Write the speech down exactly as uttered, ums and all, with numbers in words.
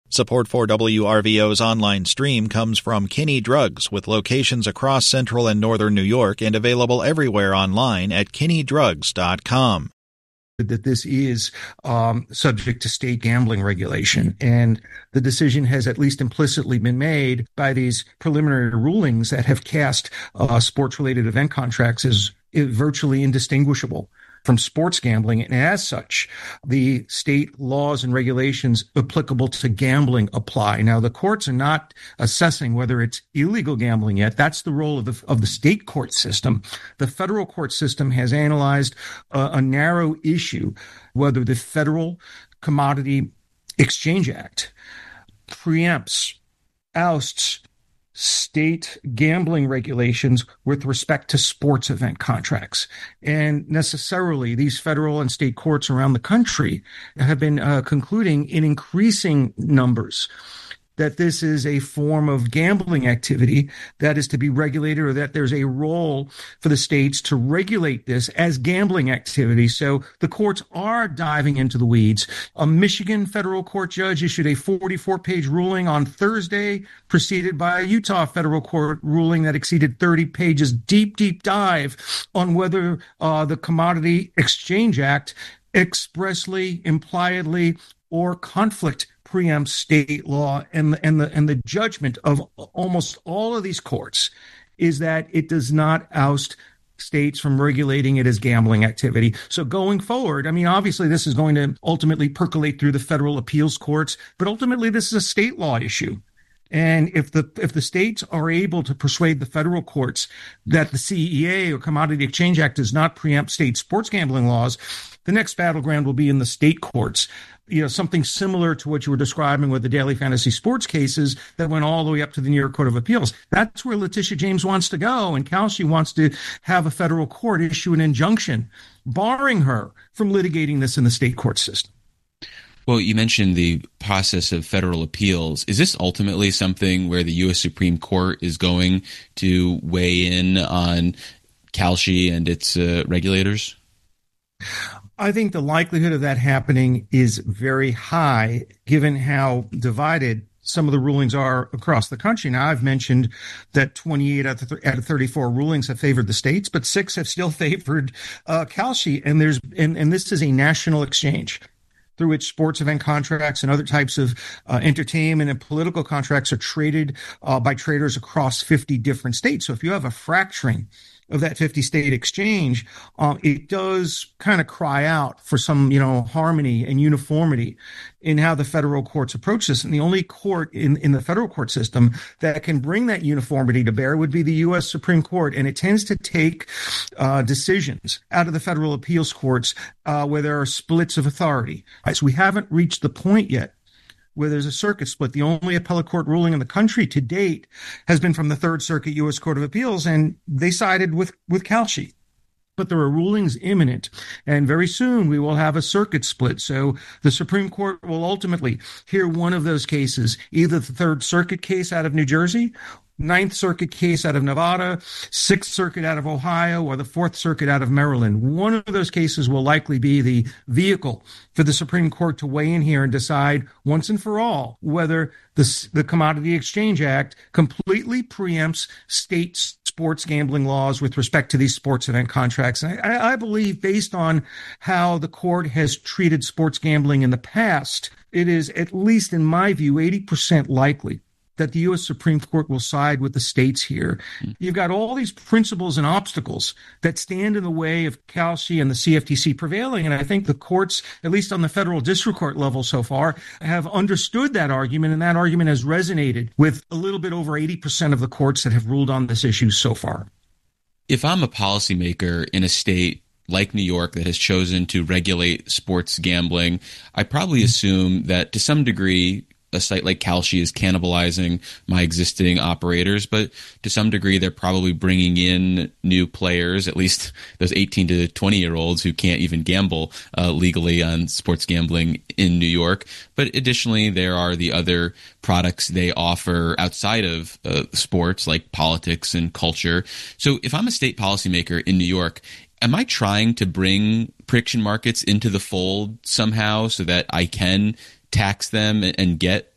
Support for W R V O's online stream comes from Kinney Drugs, with locations across central and northern New York and available everywhere online at kinney drugs dot com. That this is um, subject to state gambling regulation. And the decision has at least implicitly been made by these preliminary rulings that have cast uh, sports-related event contracts as virtually indistinguishable from sports gambling. And as such, the state laws and regulations applicable to gambling apply. Now, the courts are not assessing whether it's illegal gambling yet. That's the role of the, of the state court system. The federal court system has analyzed uh, a narrow issue, whether the Federal Commodity Exchange Act preempts, ousts, state gambling regulations with respect to sports event contracts. And necessarily, these federal and state courts around the country have been uh, concluding in increasing numbers that this is a form of gambling activity that is to be regulated, or that there's a role for the states to regulate this as gambling activity. So the courts are diving into the weeds. A Michigan federal court judge issued a forty-four page ruling on Thursday, preceded by a Utah federal court ruling that exceeded thirty pages, deep, deep dive on whether uh, the Commodity Exchange Act expressly, impliedly, or conflict preempts state law. And, and the and the judgment of almost all of these courts is that it does not oust states from regulating it as gambling activity. So going forward, I mean, obviously this is going to ultimately percolate through the federal appeals courts, but ultimately this is a state law issue. And if the if the states are able to persuade the federal courts that the C E A or Commodity Exchange Act does not preempt state sports gambling laws, the next battleground will be in the state courts. You know, something similar to what you were describing with the daily fantasy sports cases that went all the way up to the New York Court of Appeals. That's where Letitia James wants to go. And Kalshi wants to have a federal court issue an injunction barring her from litigating this in the state court system. Well, you mentioned the process of federal appeals. Is this ultimately something where the U S Supreme Court is going to weigh in on Kalshi and its uh, regulators? I think the likelihood of that happening is very high, given how divided some of the rulings are across the country. Now, I've mentioned that twenty-eight out of, th- out of thirty-four rulings have favored the states, but six have still favored uh, Kalshi. And there's and, and this is a national exchange through which sports event contracts and other types of uh, entertainment and political contracts are traded uh, by traders across fifty different states. So if you have a fracturing of that fifty state exchange, uh, it does kind of cry out for some, you know, harmony and uniformity in how the federal courts approach this. And the only court in, in the federal court system that can bring that uniformity to bear would be the U S Supreme Court. And it tends to take uh, decisions out of the federal appeals courts uh, where there are splits of authority. Right, so we haven't reached the point yet where there's a circuit split. The only appellate court ruling in the country to date has been from the Third Circuit U S Court of Appeals, and they sided with, with Kalshi. But there are rulings imminent, and very soon we will have a circuit split. So the Supreme Court will ultimately hear one of those cases, either the Third Circuit case out of New Jersey, Ninth Circuit case out of Nevada, Sixth Circuit out of Ohio, or the Fourth Circuit out of Maryland. One of those cases will likely be the vehicle for the Supreme Court to weigh in here and decide once and for all whether the, the Commodity Exchange Act completely preempts state sports gambling laws with respect to these sports event contracts. And I, I believe, based on how the court has treated sports gambling in the past, it is, at least in my view, eighty percent likely that the U S Supreme Court will side with the states here. Mm. You've got all these principles and obstacles that stand in the way of Kalshi and the C F T C prevailing. And I think the courts, at least on the federal district court level so far, have understood that argument, and that argument has resonated with a little bit over eighty percent of the courts that have ruled on this issue so far. If I'm a policymaker in a state like New York that has chosen to regulate sports gambling, I probably assume that to some degree a site like Kalshi is cannibalizing my existing operators, but to some degree they're probably bringing in new players, at least those eighteen to twenty year olds who can't even gamble uh, legally on sports gambling in New York. But additionally, there are the other products they offer outside of uh, sports, like politics and culture. So if I'm a state policymaker in New York, am I trying to bring prediction markets into the fold somehow so that I can tax them and get